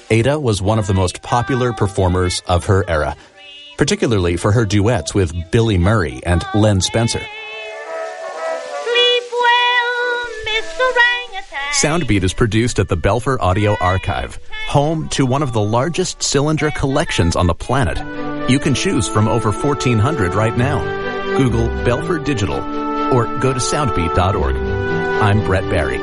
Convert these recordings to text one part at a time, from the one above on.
Ada was one of the most popular performers of her era, particularly for her duets with Billy Murray and Len Spencer. Sleep well, Miss Orangutan. Soundbeat is produced at the Belfer Audio Archive, home to one of the largest cylinder collections on the planet. You can choose from over 1,400 right now. Google Belfer Digital or go to soundbeat.org. I'm Brett Barry.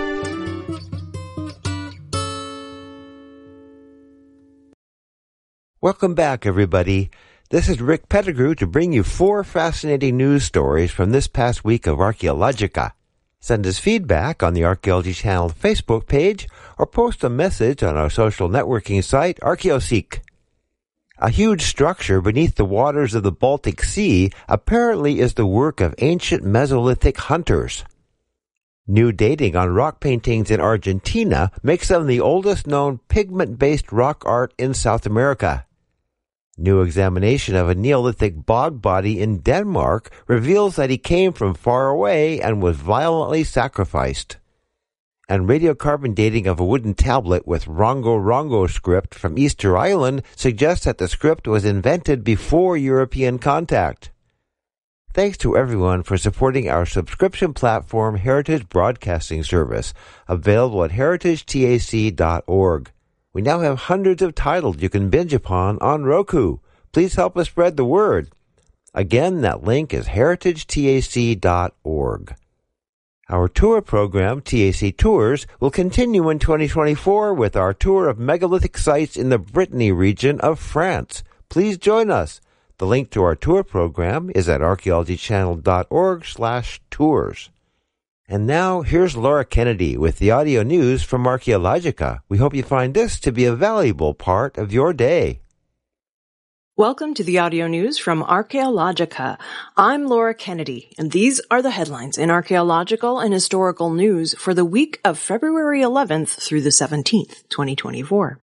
Welcome back, everybody. This is Rick Pettigrew to bring you 4 fascinating news stories from this past week of Archaeologica. Send us feedback on the Archaeology Channel Facebook page or post a message on our social networking site, Archaeoseek. A huge structure beneath the waters of the Baltic Sea apparently is the work of ancient Mesolithic hunters. New dating on rock paintings in Argentina makes them the oldest known pigment-based rock art in South America. New examination of a Neolithic bog body in Denmark reveals that he came from far away and was violently sacrificed. And radiocarbon dating of a wooden tablet with Rongo script from Easter Island suggests that the script was invented before European contact. Thanks to everyone for supporting our subscription platform Heritage Broadcasting Service, available at heritagetac.org. We now have hundreds of titles you can binge upon on Roku. Please help us spread the word. Again, that link is heritagetac.org. Our tour program, TAC Tours, will continue in 2024 with our tour of megalithic sites in the Brittany region of France. Please join us. The link to our tour program is at archaeologychannel.org/tours. And now, here's Laura Kennedy with the audio news from Archaeologica. We hope you find this to be a valuable part of your day. Welcome to the audio news from Archaeologica. I'm Laura Kennedy, and these are the headlines in archaeological and historical news for the week of February 11th through the 17th, 2024.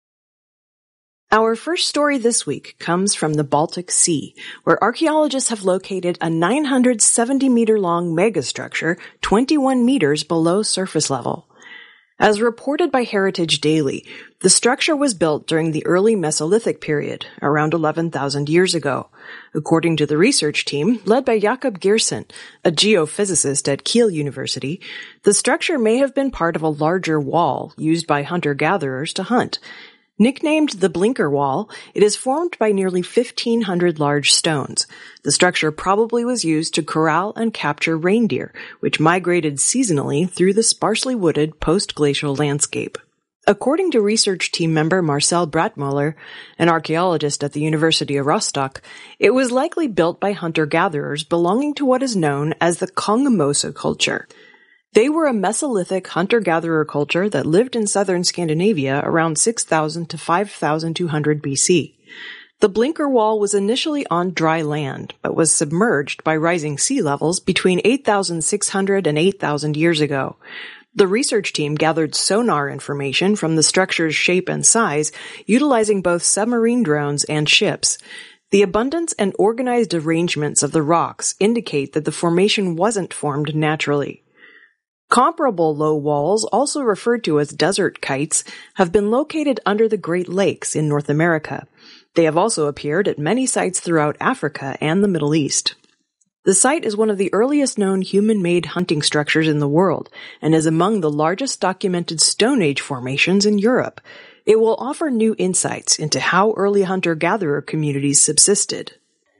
Our first story this week comes from the Baltic Sea, where archaeologists have located a 970-meter-long megastructure 21 meters below surface level. As reported by Heritage Daily, the structure was built during the early Mesolithic period, around 11,000 years ago. According to the research team, led by Jakob Geersen, a geophysicist at Kiel University, the structure may have been part of a larger wall used by hunter-gatherers to hunt. Nicknamed the Blinker Wall, it is formed by nearly 1,500 large stones. The structure probably was used to corral and capture reindeer, which migrated seasonally through the sparsely wooded post-glacial landscape. According to research team member Marcel Bratmuller, an archaeologist at the University of Rostock, it was likely built by hunter-gatherers belonging to what is known as the Kongemosa culture. They were a Mesolithic hunter-gatherer culture that lived in southern Scandinavia around 6,000 to 5,200 BC. The Blinker Wall was initially on dry land, but was submerged by rising sea levels between 8,600 and 8,000 years ago. The research team gathered sonar information from the structure's shape and size, utilizing both submarine drones and ships. The abundance and organized arrangements of the rocks indicate that the formation wasn't formed naturally. Comparable low walls, also referred to as desert kites, have been located under the Great Lakes in North America. They have also appeared at many sites throughout Africa and the Middle East. The site is one of the earliest known human-made hunting structures in the world and is among the largest documented Stone Age formations in Europe. It will offer new insights into how early hunter-gatherer communities subsisted.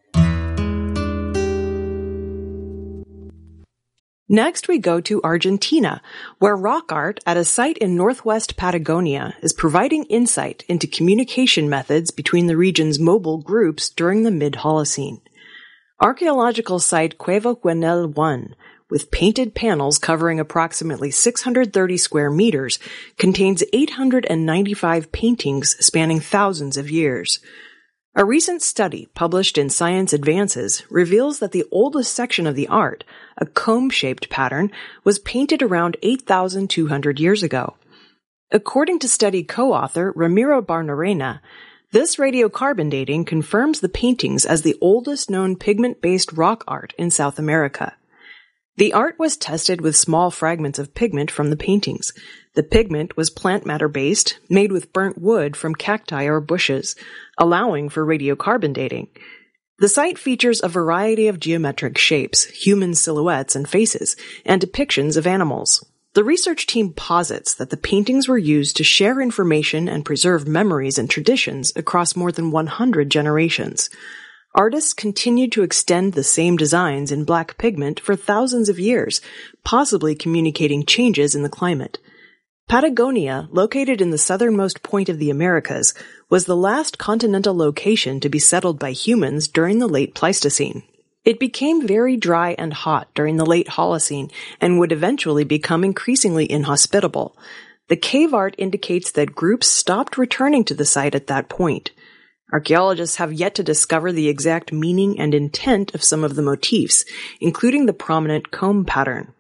Next, we go to Argentina, where rock art at a site in northwest Patagonia is providing insight into communication methods between the region's mobile groups during the mid-Holocene. Archaeological site Cueva Guanel 1, with painted panels covering approximately 630 square meters, contains 895 paintings spanning thousands of years. A recent study published in Science Advances reveals that the oldest section of the art, a comb-shaped pattern, was painted around 8,200 years ago. According to study co-author Ramiro Barnerena, this radiocarbon dating confirms the paintings as the oldest known pigment-based rock art in South America. The art was tested with small fragments of pigment from the paintings. The pigment was plant matter-based, made with burnt wood from cacti or bushes, allowing for radiocarbon dating. The site features a variety of geometric shapes, human silhouettes and faces, and depictions of animals. The research team posits that the paintings were used to share information and preserve memories and traditions across more than 100 generations. Artists continued to extend the same designs in black pigment for thousands of years, possibly communicating changes in the climate. Patagonia, located in the southernmost point of the Americas, was the last continental location to be settled by humans during the late Pleistocene. It became very dry and hot during the late Holocene and would eventually become increasingly inhospitable. The cave art indicates that groups stopped returning to the site at that point. Archaeologists have yet to discover the exact meaning and intent of some of the motifs, including the prominent comb pattern.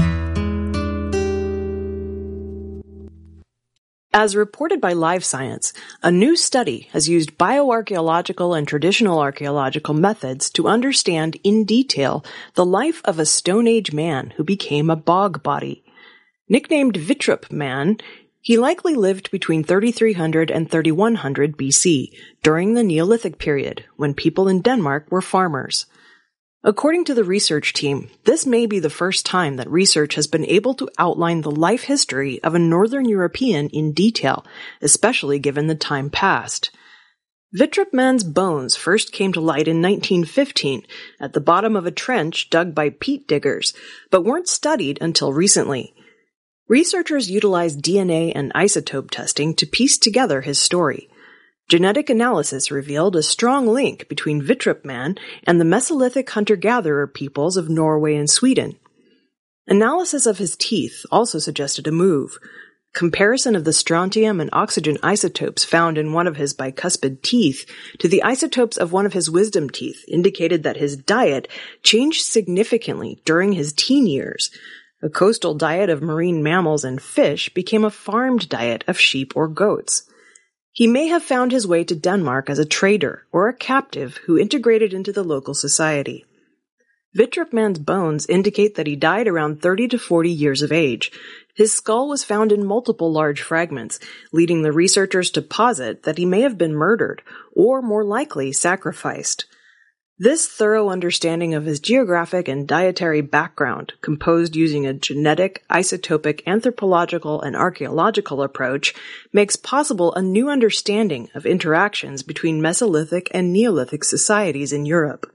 As reported by Live Science, a new study has used bioarchaeological and traditional archaeological methods to understand in detail the life of a Stone Age man who became a bog body. Nicknamed Vittrup Man, he likely lived between 3300 and 3100 BC, during the Neolithic period, when people in Denmark were farmers. According to the research team, this may be the first time that research has been able to outline the life history of a Northern European in detail, especially given the time past. Vittrup Man's bones first came to light in 1915 at the bottom of a trench dug by peat diggers, but weren't studied until recently. Researchers utilized DNA and isotope testing to piece together his story. Genetic analysis revealed a strong link between Vittrup Man and the Mesolithic hunter-gatherer peoples of Norway and Sweden. Analysis of his teeth also suggested a move. Comparison of the strontium and oxygen isotopes found in one of his bicuspid teeth to the isotopes of one of his wisdom teeth indicated that his diet changed significantly during his teen years. A coastal diet of marine mammals and fish became a farmed diet of sheep or goats. He may have found his way to Denmark as a trader or a captive who integrated into the local society. Vittrup Man's bones indicate that he died around 30 to 40 years of age. His skull was found in multiple large fragments, leading the researchers to posit that he may have been murdered, or more likely sacrificed. This thorough understanding of his geographic and dietary background, composed using a genetic, isotopic, anthropological, and archaeological approach, makes possible a new understanding of interactions between Mesolithic and Neolithic societies in Europe.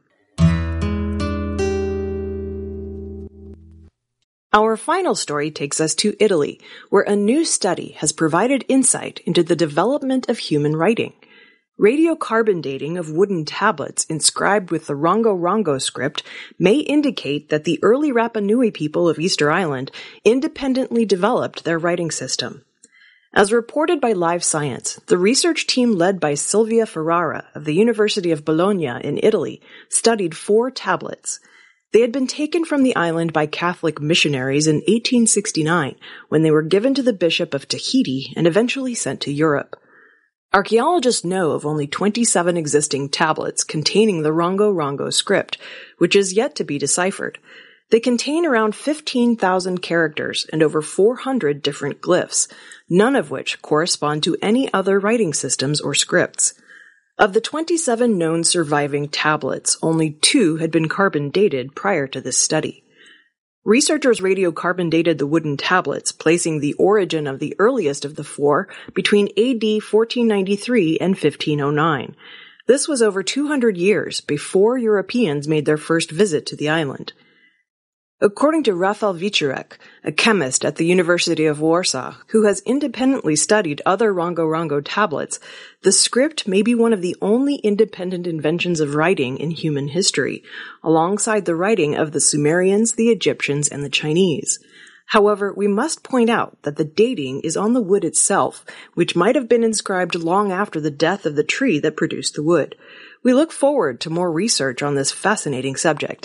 Our final story takes us to Italy, where a new study has provided insight into the development of human writing. Radiocarbon dating of wooden tablets inscribed with the Rongo-Rongo script may indicate that the early Rapa Nui people of Easter Island independently developed their writing system. As reported by Live Science, the research team led by Silvia Ferrara of the University of Bologna in Italy studied 4 tablets. They had been taken from the island by Catholic missionaries in 1869 when they were given to the Bishop of Tahiti and eventually sent to Europe. Archaeologists know of only 27 existing tablets containing the Rongo-Rongo script, which is yet to be deciphered. They contain around 15,000 characters and over 400 different glyphs, none of which correspond to any other writing systems or scripts. Of the 27 known surviving tablets, only 2 had been carbon dated prior to this study. Researchers radiocarbon dated the wooden tablets, placing the origin of the earliest of the 4 between AD 1493 and 1509. This was over 200 years before Europeans made their first visit to the island. According to Rafał Wieczorek, a chemist at the University of Warsaw, who has independently studied other Rongo-Rongo tablets, the script may be one of the only independent inventions of writing in human history, alongside the writing of the Sumerians, the Egyptians, and the Chinese. However, we must point out that the dating is on the wood itself, which might have been inscribed long after the death of the tree that produced the wood. We look forward to more research on this fascinating subject.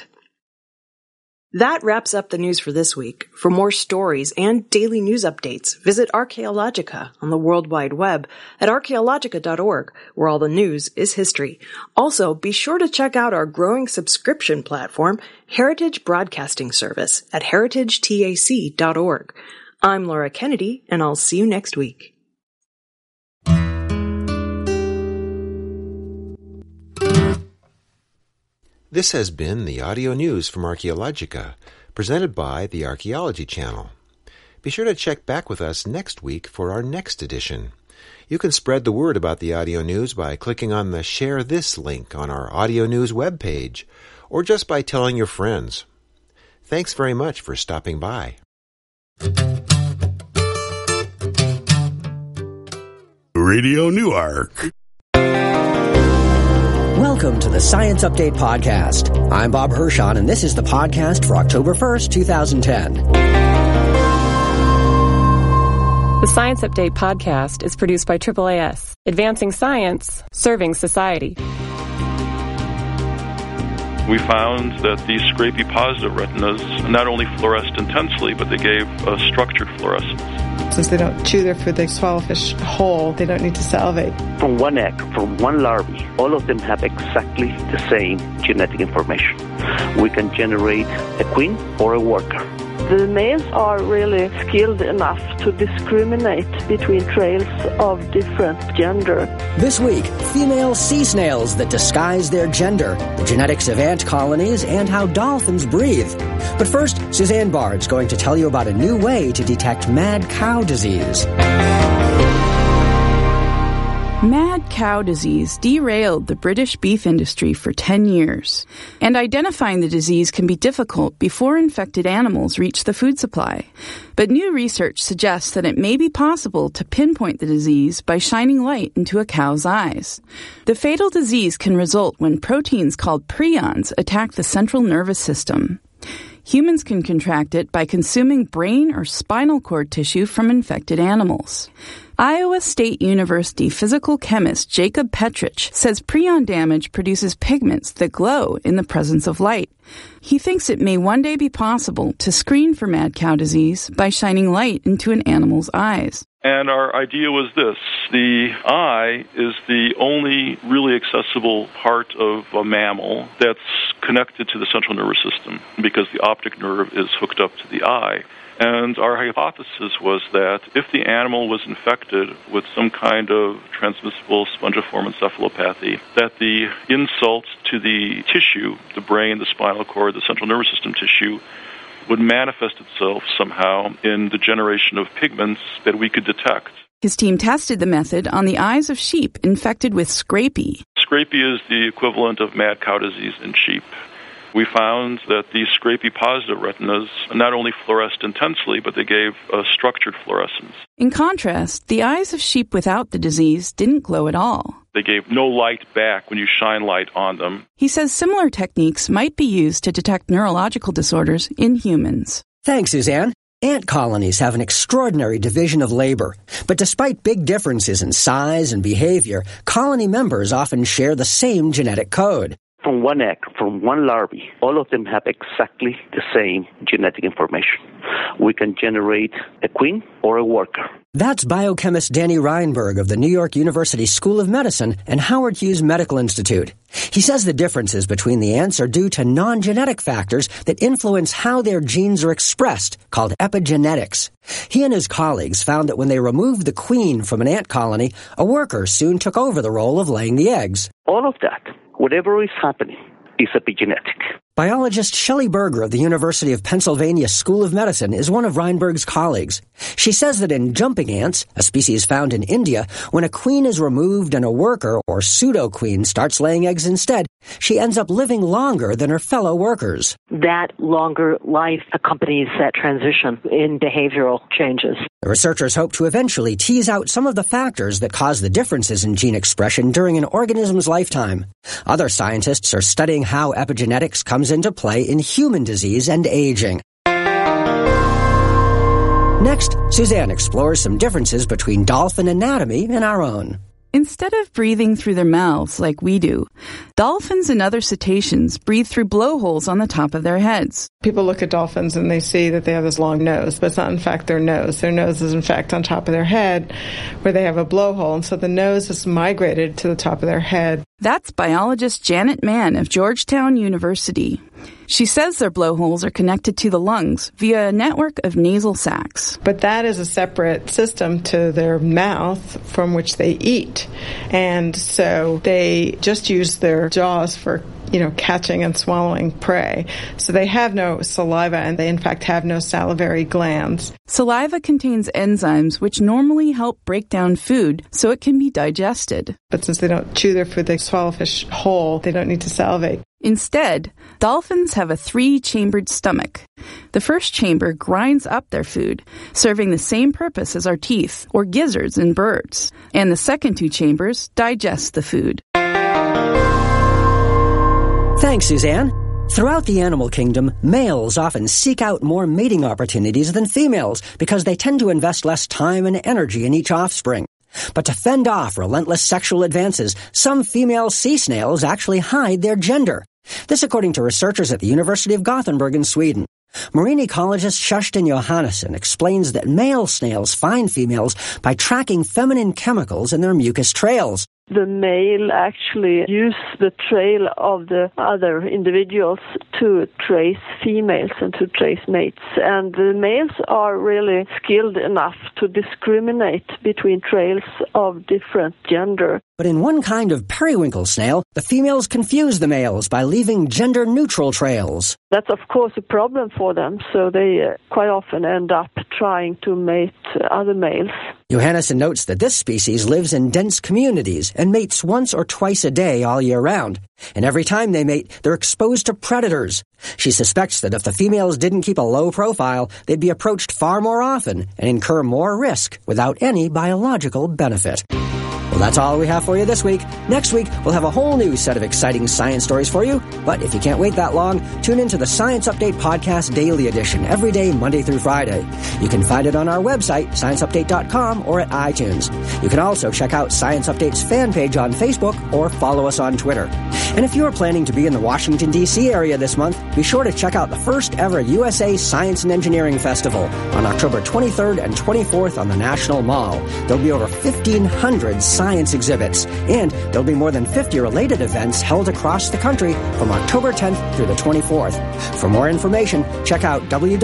That wraps up the news for this week. For more stories and daily news updates, visit Archaeologica on the World Wide Web at archaeologica.org, where all the news is history. Also, be sure to check out our growing subscription platform, Heritage Broadcasting Service, at heritagetac.org. I'm Laura Kennedy, and I'll see you next week. This has been the audio news from Archaeologica, presented by the Archaeology Channel. Be sure to check back with us next week for our next edition. You can spread the word about the audio news by clicking on the Share This link on our audio news webpage, or just by telling your friends. Thanks very much for stopping by. Radio Newark. Welcome to the Science Update Podcast. I'm Bob Hirschon, and this is the podcast for October 1st, 2010. The Science Update Podcast is produced by AAAS, advancing science, serving society. We found that these scrapie-positive retinas not only fluoresced intensely, but they gave a structured fluorescence. Since they don't chew their food, they swallow fish whole. They don't need to salivate. From one egg, from one larvae, all of them have exactly the same genetic information. We can generate a queen or a worker. The males are really skilled enough to discriminate between trails of different gender. This week, female sea snails that disguise their gender, the genetics of ant colonies, and how dolphins breathe. But first, Suzanne Bard's going to tell you about a new way to detect mad cow disease. Mad cow disease derailed the British beef industry for 10 years, and identifying the disease can be difficult before infected animals reach the food supply. But new research suggests that it may be possible to pinpoint the disease by shining light into a cow's eyes. The fatal disease can result when proteins called prions attack the central nervous system. Humans can contract it by consuming brain or spinal cord tissue from infected animals. Iowa State University physical chemist Jacob Petrich says prion damage produces pigments that glow in the presence of light. He thinks it may one day be possible to screen for mad cow disease by shining light into an animal's eyes. And our idea was this: the eye is the only really accessible part of a mammal that's connected to the central nervous system, because the optic nerve is hooked up to the eye. And our hypothesis was that if the animal was infected with some kind of transmissible spongiform encephalopathy, that the insult to the tissue, the brain, the spinal cord, the central nervous system tissue, would manifest itself somehow in the generation of pigments that we could detect. His team tested the method on the eyes of sheep infected with scrapie. Scrapie is the equivalent of mad cow disease in sheep. We found that these scrapie-positive retinas not only fluoresced intensely, but they gave a structured fluorescence. In contrast, the eyes of sheep without the disease didn't glow at all. They gave no light back when you shine light on them. He says similar techniques might be used to detect neurological disorders in humans. Thanks, Suzanne. Ant colonies have an extraordinary division of labor, but despite big differences in size and behavior, colony members often share the same genetic code. From one egg, from one larvae, all of them have exactly the same genetic information. We can generate a queen or a worker. That's biochemist Danny Reinberg of the New York University School of Medicine and Howard Hughes Medical Institute. He says the differences between the ants are due to non-genetic factors that influence how their genes are expressed, called epigenetics. He and his colleagues found that when they removed the queen from an ant colony, a worker soon took over the role of laying the eggs. All of that, whatever is happening, is epigenetic. Biologist Shelley Berger of the University of Pennsylvania School of Medicine is one of Reinberg's colleagues. She says that in jumping ants, a species found in India, when a queen is removed and a worker, or pseudo-queen, starts laying eggs instead, she ends up living longer than her fellow workers. That longer life accompanies that transition in behavioral changes. The researchers hope to eventually tease out some of the factors that cause the differences in gene expression during an organism's lifetime. Other scientists are studying how epigenetics comes into play in human disease and aging. Next, Suzanne explores some differences between dolphin anatomy and our own. Instead of breathing through their mouths like we do, dolphins and other cetaceans breathe through blowholes on the top of their heads. People look at dolphins and they see that they have this long nose, but it's not in fact their nose. Their nose is in fact on top of their head where they have a blowhole, and so the nose is migrated to the top of their head. That's biologist Janet Mann of Georgetown University. She says their blowholes are connected to the lungs via a network of nasal sacs. But that is a separate system to their mouth from which they eat. And so they just use their jaws for catching and swallowing prey. So they have no saliva, and they in fact have no salivary glands. Saliva contains enzymes which normally help break down food so it can be digested. But since they don't chew their food, they swallow fish whole. They don't need to salivate. Instead, dolphins have a 3-chambered stomach. The first chamber grinds up their food, serving the same purpose as our teeth or gizzards in birds. And the second 2 chambers digest the food. Thanks, Suzanne. Throughout the animal kingdom, males often seek out more mating opportunities than females because they tend to invest less time and energy in each offspring. But to fend off relentless sexual advances, some female sea snails actually hide their gender. This according to researchers at the University of Gothenburg in Sweden. Marine ecologist Kerstin Johannesson explains that male snails find females by tracking feminine chemicals in their mucus trails. The male actually use the trail of the other individuals to trace females and to trace mates. And the males are really skilled enough to discriminate between trails of different gender. But in one kind of periwinkle snail, the females confuse the males by leaving gender-neutral trails. That's, of course, a problem for them, so they quite often end up trying to mate other males. Johannesson notes that this species lives in dense communities and mates once or twice a day all year round. And every time they mate, they're exposed to predators. She suspects that if the females didn't keep a low profile, they'd be approached far more often and incur more risk without any biological benefit. Well, that's all we have for you this week. Next week, we'll have a whole new set of exciting science stories for you. But if you can't wait that long, tune into the Science Update Podcast Daily Edition every day, Monday through Friday. You can find it on our website, scienceupdate.com, or at iTunes. You can also check out Science Update's fan page on Facebook or follow us on Twitter. And if you're planning to be in the Washington, D.C. area this month, be sure to check out the first ever USA Science and Engineering Festival on October 23rd and 24th on the National Mall. There'll be over 1,500 science exhibits, and there'll be more than 50 related events held across the country from October 10th through the 24th. For more information, check out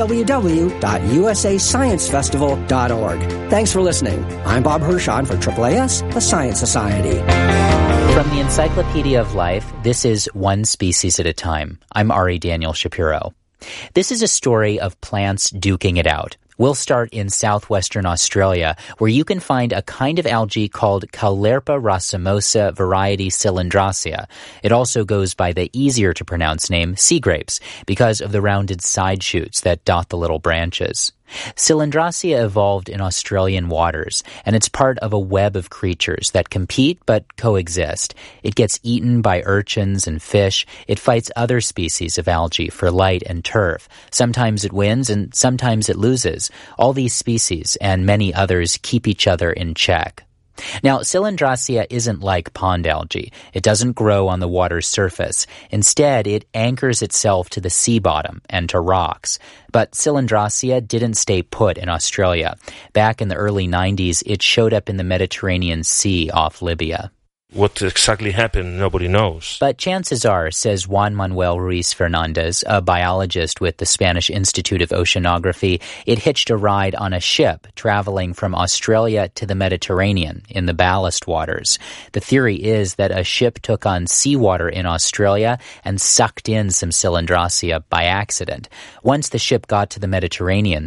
www.usasciencefestival.org. Thanks for listening. I'm Bob Hirschon for AAAS, the Science Society. From the Encyclopedia of Life, this is One Species at a Time. I'm Ari Daniel Shapiro. This is a story of plants duking it out. We'll start in southwestern Australia, where you can find a kind of algae called Caulerpa racemosa variety Cylindrossia. It also goes by the easier-to-pronounce name sea grapes because of the rounded side shoots that dot the little branches. Cylindrossia evolved in Australian waters, and it's part of a web of creatures that compete but coexist. It gets eaten by urchins and fish. It fights other species of algae for light and turf. Sometimes it wins and sometimes it loses. All these species and many others keep each other in check. Now, Cylindrossia isn't like pond algae. It doesn't grow on the water's surface. Instead, it anchors itself to the sea bottom and to rocks. But Cylindrossia didn't stay put in Australia. Back in the early 90s, it showed up in the Mediterranean Sea off Libya. What exactly happened, nobody knows. But chances are, says Juan Manuel Ruiz Fernandez, a biologist with the Spanish Institute of Oceanography, it hitched a ride on a ship traveling from Australia to the Mediterranean in the ballast waters. The theory is that a ship took on seawater in Australia and sucked in some Cylindrossia by accident. Once the ship got to the Mediterranean,